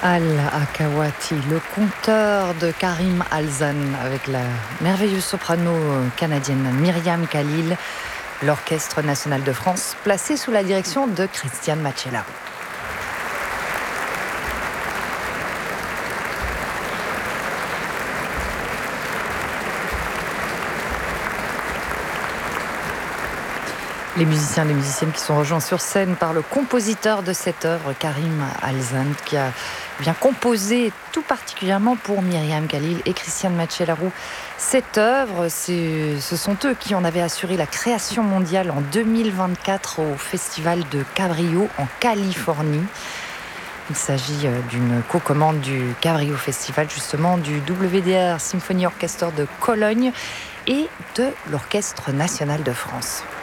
Al-Akawati, le conteur de Karim Alzan, avec la merveilleuse soprano canadienne Myriam Khalil, l'Orchestre national de France, placé sous la direction de Christian Macellaro. Les musiciens et les musiciennes qui sont rejoints sur scène par le compositeur de cette œuvre, Karim Alzan, qui a bien composé tout particulièrement pour Myriam Khalil et Christian Macellaro. Cette œuvre, ce sont eux qui en avaient assuré la création mondiale en 2024 au Festival de Cabrillo en Californie. Il s'agit d'une cocommande du Cabrillo Festival, justement, du WDR Symphony Orchestra de Cologne et de l'Orchestre national de France.